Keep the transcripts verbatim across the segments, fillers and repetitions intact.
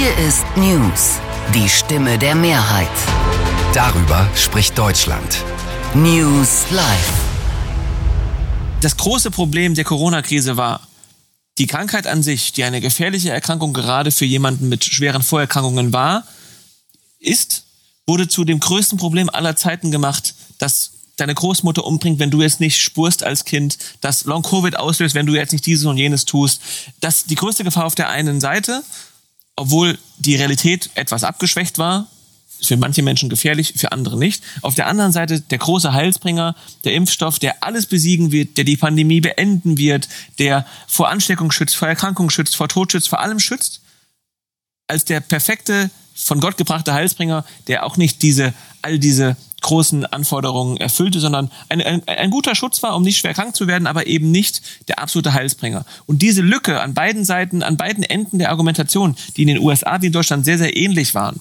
Hier ist News, die Stimme der Mehrheit. Darüber spricht Deutschland. News Live. Das große Problem der Corona-Krise war, die Krankheit an sich, die eine gefährliche Erkrankung gerade für jemanden mit schweren Vorerkrankungen war, ist, wurde zu dem größten Problem aller Zeiten gemacht, dass deine Großmutter umbringt, wenn du jetzt nicht spurst als Kind, dass Long-Covid auslöst, wenn du jetzt nicht dieses und jenes tust. Das ist die größte Gefahr auf der einen Seite, obwohl die Realität etwas abgeschwächt war. Ist für manche Menschen gefährlich, für andere nicht. Auf der anderen Seite der große Heilsbringer, der Impfstoff, der alles besiegen wird, der die Pandemie beenden wird, der vor Ansteckung schützt, vor Erkrankung schützt, vor Tod schützt, vor allem schützt. Als der perfekte, von Gott gebrachte Heilsbringer, der auch nicht diese, all diese großen Anforderungen erfüllte, sondern ein, ein, ein guter Schutz war, um nicht schwer krank zu werden, aber eben nicht der absolute Heilsbringer. Und diese Lücke an beiden Seiten, an beiden Enden der Argumentation, die in den U S A wie in Deutschland sehr, sehr ähnlich waren,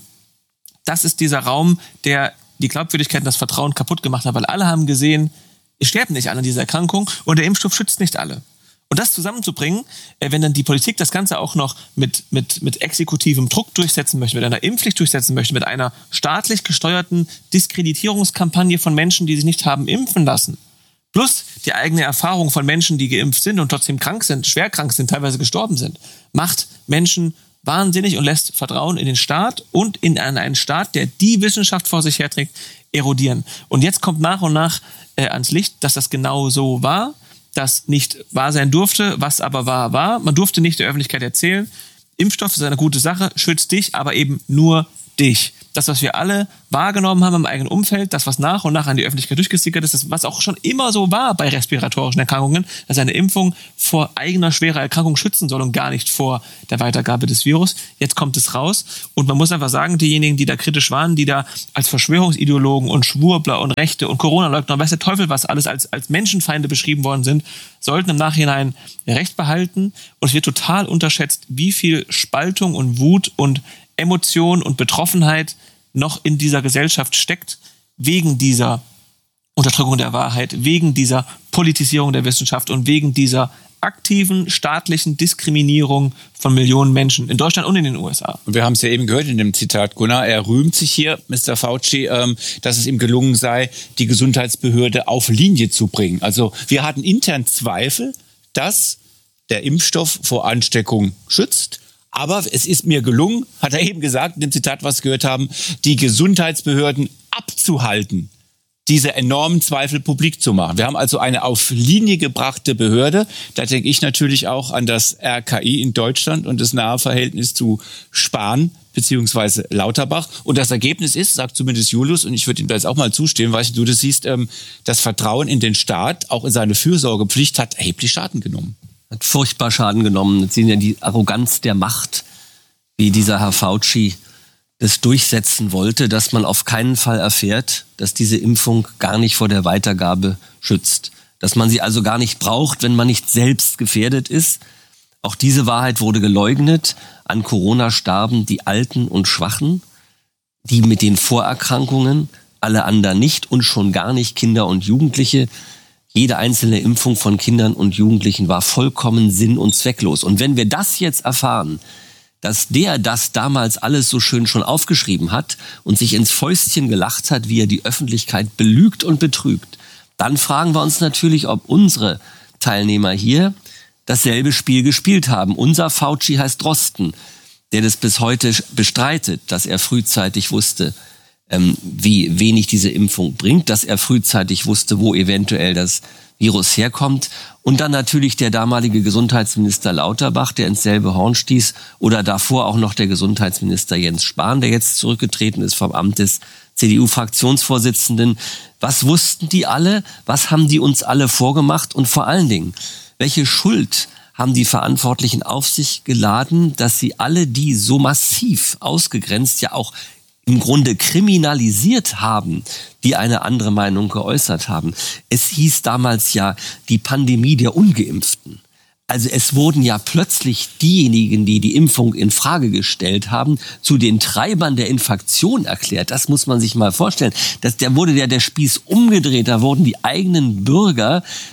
das ist dieser Raum, der die Glaubwürdigkeit und das Vertrauen kaputt gemacht hat, weil alle haben gesehen, es sterben nicht alle an dieser Erkrankung und der Impfstoff schützt nicht alle. Und das zusammenzubringen, wenn dann die Politik das Ganze auch noch mit, mit, mit exekutivem Druck durchsetzen möchte, mit einer Impfpflicht durchsetzen möchte, mit einer staatlich gesteuerten Diskreditierungskampagne von Menschen, die sich nicht haben impfen lassen, plus die eigene Erfahrung von Menschen, die geimpft sind und trotzdem krank sind, schwer krank sind, teilweise gestorben sind, macht Menschen wahnsinnig und lässt Vertrauen in den Staat und in einen Staat, der die Wissenschaft vor sich herträgt, erodieren. Und jetzt kommt nach und nach äh, ans Licht, dass das genau so war, das nicht wahr sein durfte, was aber wahr war. Man durfte nicht der Öffentlichkeit erzählen, Impfstoff ist eine gute Sache, schützt dich, aber eben nur dich. Das, was wir alle wahrgenommen haben im eigenen Umfeld, das, was nach und nach an die Öffentlichkeit durchgesickert ist, das, was auch schon immer so war bei respiratorischen Erkrankungen, dass eine Impfung vor eigener schwerer Erkrankung schützen soll und gar nicht vor der Weitergabe des Virus. Jetzt kommt es raus und man muss einfach sagen, diejenigen, die da kritisch waren, die da als Verschwörungsideologen und Schwurbler und Rechte und Corona-Leugner, weiß der Teufel was, alles als, als Menschenfeinde beschrieben worden sind, sollten im Nachhinein Recht behalten. Und es wird total unterschätzt, wie viel Spaltung und Wut und Emotion und Betroffenheit noch in dieser Gesellschaft steckt, wegen dieser Unterdrückung der Wahrheit, wegen dieser Politisierung der Wissenschaft und wegen dieser aktiven staatlichen Diskriminierung von Millionen Menschen in Deutschland und in den U S A. Und wir haben es ja eben gehört in dem Zitat, Gunnar, er rühmt sich hier, Mister Fauci, ähm, dass es ihm gelungen sei, die Gesundheitsbehörde auf Linie zu bringen. Also wir hatten intern Zweifel, dass der Impfstoff vor Ansteckung schützt. Aber es ist mir gelungen, hat er eben gesagt, in dem Zitat, was wir gehört haben, die Gesundheitsbehörden abzuhalten, diese enormen Zweifel publik zu machen. Wir haben also eine auf Linie gebrachte Behörde. Da denke ich natürlich auch an das R K I in Deutschland und das nahe Verhältnis zu Spahn beziehungsweise Lauterbach. Und das Ergebnis ist, sagt zumindest Julius, und ich würde ihm da jetzt auch mal zustimmen, weißt du, das siehst, das Vertrauen in den Staat, auch in seine Fürsorgepflicht, hat erheblich Schaden genommen. Hat furchtbar Schaden genommen. Das sehen ja die Arroganz der Macht, wie dieser Herr Fauci das durchsetzen wollte, dass man auf keinen Fall erfährt, dass diese Impfung gar nicht vor der Weitergabe schützt. Dass man sie also gar nicht braucht, wenn man nicht selbst gefährdet ist. Auch diese Wahrheit wurde geleugnet. An Corona starben die Alten und Schwachen, die mit den Vorerkrankungen, alle anderen nicht und schon gar nicht Kinder und Jugendliche. Jede einzelne Impfung von Kindern und Jugendlichen war vollkommen sinn- und zwecklos. Und wenn wir das jetzt erfahren, dass der das damals alles so schön schon aufgeschrieben hat und sich ins Fäustchen gelacht hat, wie er die Öffentlichkeit belügt und betrügt, dann fragen wir uns natürlich, ob unsere Teilnehmer hier dasselbe Spiel gespielt haben. Unser Fauci heißt Drosten, der das bis heute bestreitet, dass er frühzeitig wusste, wie wenig diese Impfung bringt, dass er frühzeitig wusste, wo eventuell das Virus herkommt. Und dann natürlich der damalige Gesundheitsminister Lauterbach, der ins selbe Horn stieß, oder davor auch noch der Gesundheitsminister Jens Spahn, der jetzt zurückgetreten ist vom Amt des C D U-Fraktionsvorsitzenden. Was wussten die alle? Was haben die uns alle vorgemacht? Und vor allen Dingen, welche Schuld haben die Verantwortlichen auf sich geladen, dass sie alle die so massiv ausgegrenzt, ja auch im Grunde kriminalisiert haben, die eine andere Meinung geäußert haben. Es hieß damals ja die Pandemie der Ungeimpften. Also es wurden ja plötzlich diejenigen, die die Impfung in Frage gestellt haben, zu den Treibern der Infektion erklärt. Das muss man sich mal vorstellen. Das, da wurde ja der Spieß umgedreht. Da wurden die eigenen Bürger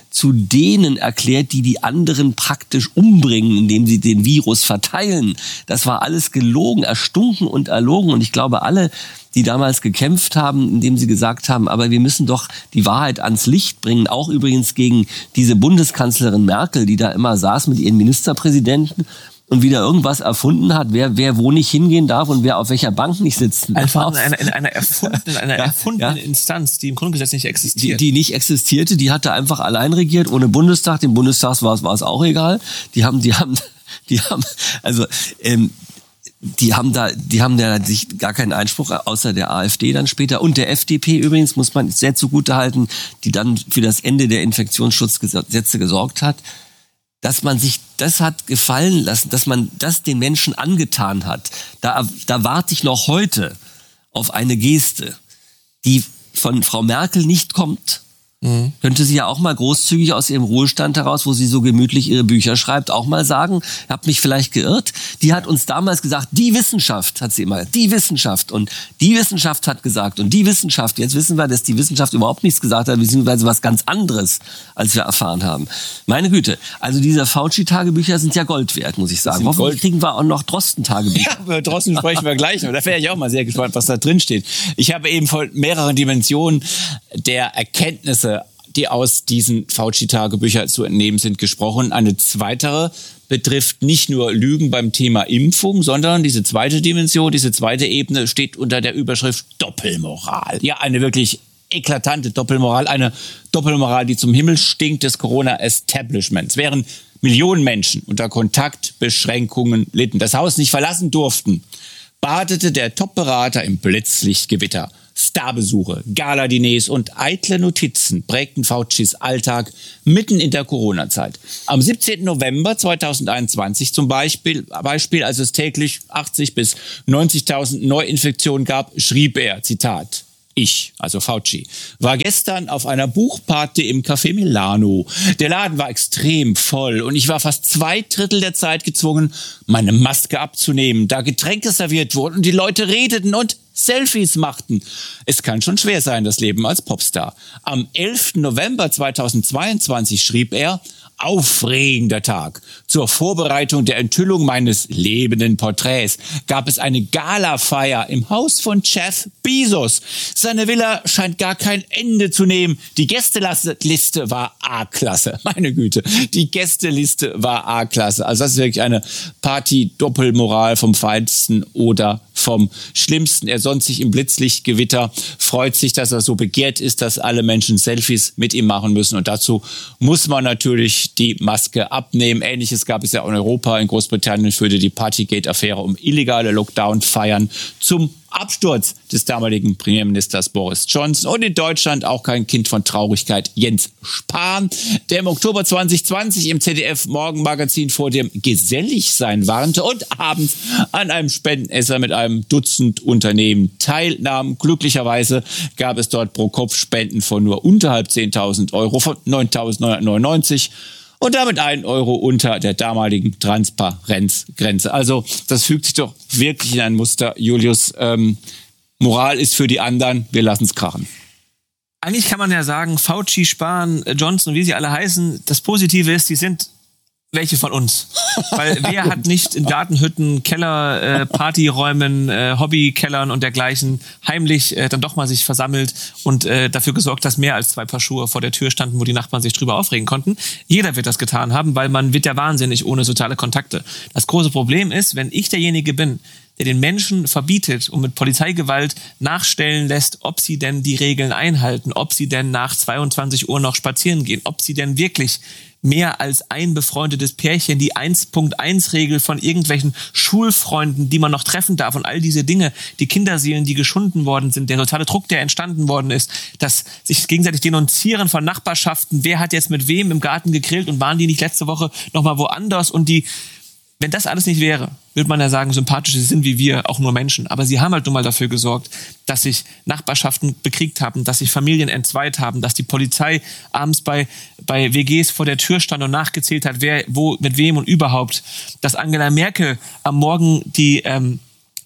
zu denen erklärt, die die anderen praktisch umbringen, indem sie den Virus verteilen. Das war alles gelogen, erstunken und erlogen. Und ich glaube, alle, die damals gekämpft haben, indem sie gesagt haben, aber wir müssen doch die Wahrheit ans Licht bringen, auch übrigens gegen diese Bundeskanzlerin Merkel, die da immer saß mit ihren Ministerpräsidenten und wieder irgendwas erfunden hat, wer, wer wo nicht hingehen darf und wer auf welcher Bank nicht sitzen darf. Einfach in einer, in einer erfundenen, in einer Ja, erfundenen ja. Instanz, die im Grundgesetz nicht Die, existiert. die nicht existierte, die hatte einfach allein regiert, ohne Bundestag. Dem Bundestag war es, war es auch egal. Die haben, die haben, die haben, also, ähm, die haben da, die haben da sich gar keinen Einspruch, außer der AfD dann später und der F D P übrigens, muss man sehr zugutehalten, die dann für das Ende der Infektionsschutzgesetze gesorgt hat, dass man sich das hat gefallen lassen, dass man das den Menschen angetan hat. Da, da warte ich noch heute auf eine Geste, die von Frau Merkel nicht kommt. Mhm. Könnte sie ja auch mal großzügig aus ihrem Ruhestand heraus, wo sie so gemütlich ihre Bücher schreibt, auch mal sagen, ich habe mich vielleicht geirrt. Die hat uns damals gesagt, die Wissenschaft, hat sie immer, die Wissenschaft und die Wissenschaft hat gesagt und die Wissenschaft. Jetzt wissen wir, dass die Wissenschaft überhaupt nichts gesagt hat, beziehungsweise was ganz anderes, als wir erfahren haben. Meine Güte, also diese Fauci-Tagebücher sind ja Gold wert, muss ich sagen. Hoffentlich Gold. kriegen wir auch noch Drosten-Tagebücher. Ja, über Drosten sprechen wir gleich noch. Da wäre ich auch mal sehr gespannt, was da drin steht. Ich habe eben von mehreren Dimensionen der Erkenntnisse, die aus diesen Fauci-Tagebüchern zu entnehmen sind, gesprochen. Eine zweitere betrifft nicht nur Lügen beim Thema Impfung, sondern diese zweite Dimension, diese zweite Ebene steht unter der Überschrift Doppelmoral. Ja, eine wirklich eklatante Doppelmoral, eine Doppelmoral, die zum Himmel stinkt des Corona-Establishments. Während Millionen Menschen unter Kontaktbeschränkungen litten, das Haus nicht verlassen durften, badete der Top-Berater im Blitzlichtgewitter. Starbesuche, Galadiners und eitle Notizen prägten Faucis Alltag mitten in der Corona-Zeit. Am siebzehnten November zweitausendeinundzwanzig zum Beispiel, Beispiel, als es täglich achtzig bis neunzigtausend Neuinfektionen gab, schrieb er, Zitat, ich, also Fauci, war gestern auf einer Buchparty im Café Milano. Der Laden war extrem voll und ich war fast zwei Drittel der Zeit gezwungen, meine Maske abzunehmen, da Getränke serviert wurden und die Leute redeten und Selfies machten. Es kann schon schwer sein, das Leben als Popstar. Am elften November zweitausendzweiundzwanzig schrieb er, aufregender Tag. Zur Vorbereitung der Enthüllung meines lebenden Porträts gab es eine Galafeier im Haus von Jeff Bezos. Seine Villa scheint gar kein Ende zu nehmen. Die Gästeliste war A-Klasse. Meine Güte, die Gästeliste war A-Klasse. Also das ist wirklich eine Party-Doppelmoral vom Feinsten oder vom Schlimmsten. Er sonnt sich im Blitzlichtgewitter, freut sich, dass er so begehrt ist, dass alle Menschen Selfies mit ihm machen müssen. Und dazu muss man natürlich die Maske abnehmen. Ähnliches gab es ja in Europa. In Großbritannien führte die Partygate-Affäre um illegale Lockdown-Feiern zum Absturz des damaligen Premierministers Boris Johnson und in Deutschland auch kein Kind von Traurigkeit Jens Spahn, der im Oktober zweitausendzwanzig im Z D F-Morgenmagazin vor dem Geselligsein warnte und abends an einem Spendenesser mit einem Dutzend Unternehmen teilnahm. Glücklicherweise gab es dort pro Kopf Spenden von nur unterhalb zehntausend Euro, von neuntausendneunhundertneunundneunzig und damit ein Euro unter der damaligen Transparenzgrenze. Also das fügt sich doch wirklich in ein Muster, Julius. Ähm, Moral ist für die anderen, wir lassen es krachen. Eigentlich kann man ja sagen, Fauci, Spahn, Johnson, wie sie alle heißen, das Positive ist, die sind welche von uns. Weil wer hat nicht in Gartenhütten, Keller, äh, Partyräumen, äh, Hobbykellern und dergleichen heimlich äh, dann doch mal sich versammelt und äh, dafür gesorgt, dass mehr als zwei Paar Schuhe vor der Tür standen, wo die Nachbarn sich drüber aufregen konnten. Jeder wird das getan haben, weil man wird ja wahnsinnig ohne soziale Kontakte. Das große Problem ist, wenn ich derjenige bin, der den Menschen verbietet und mit Polizeigewalt nachstellen lässt, ob sie denn die Regeln einhalten, ob sie denn nach zweiundzwanzig Uhr noch spazieren gehen, ob sie denn wirklich mehr als ein befreundetes Pärchen, die eins Punkt eins Regel von irgendwelchen Schulfreunden, die man noch treffen darf und all diese Dinge, die Kinderseelen, die geschunden worden sind, der totale Druck, der entstanden worden ist, das sich gegenseitig denunzieren von Nachbarschaften, wer hat jetzt mit wem im Garten gegrillt und waren die nicht letzte Woche noch mal woanders und die, wenn das alles nicht wäre, würde man ja sagen, sympathische sind wie wir auch nur Menschen. Aber sie haben halt nun mal dafür gesorgt, dass sich Nachbarschaften bekriegt haben, dass sich Familien entzweit haben, dass die Polizei abends bei, bei W Gs vor der Tür stand und nachgezählt hat, wer wo mit wem und überhaupt. Dass Angela Merkel am Morgen die ähm,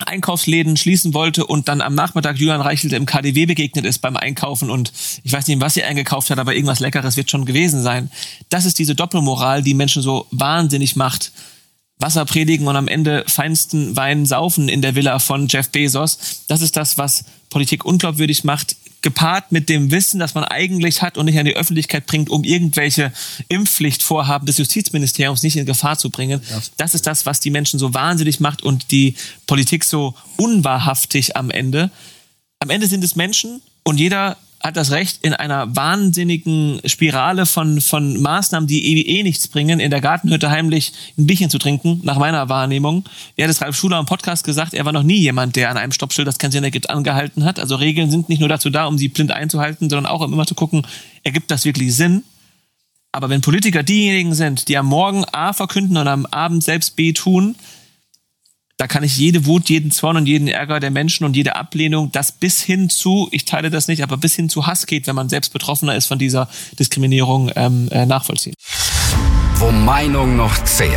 Einkaufsläden schließen wollte und dann am Nachmittag Julian Reichelt im K D W begegnet ist beim Einkaufen und ich weiß nicht, was sie eingekauft hat, aber irgendwas Leckeres wird schon gewesen sein. Das ist diese Doppelmoral, die Menschen so wahnsinnig macht. Wasser predigen und am Ende feinsten Wein saufen in der Villa von Jeff Bezos. Das ist das, was Politik unglaubwürdig macht, gepaart mit dem Wissen, das man eigentlich hat und nicht an die Öffentlichkeit bringt, um irgendwelche Impfpflichtvorhaben des Justizministeriums nicht in Gefahr zu bringen. Ja. Das ist das, was die Menschen so wahnsinnig macht und die Politik so unwahrhaftig am Ende. Am Ende sind es Menschen und jeder hat das Recht, in einer wahnsinnigen Spirale von, von Maßnahmen, die eh, eh nichts bringen, in der Gartenhütte heimlich ein Bierchen zu trinken, nach meiner Wahrnehmung. Er hat es Ralf Schuler im Podcast gesagt, er war noch nie jemand, der an einem Stoppschild, das keinen Sinn ergibt, angehalten hat. Also Regeln sind nicht nur dazu da, um sie blind einzuhalten, sondern auch um immer zu gucken, ergibt das wirklich Sinn? Aber wenn Politiker diejenigen sind, die am Morgen A verkünden und am Abend selbst B tun, da kann ich jede Wut, jeden Zorn und jeden Ärger der Menschen und jede Ablehnung, das bis hin zu, ich teile das nicht, aber bis hin zu Hass geht, wenn man selbst Betroffener ist von dieser Diskriminierung, ähm, äh, nachvollziehen. Wo Meinung noch zählt.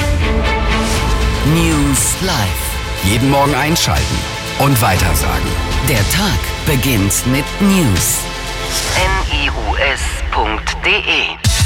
News Live. Jeden Morgen einschalten und weitersagen. Der Tag beginnt mit News. N I U S punkt D E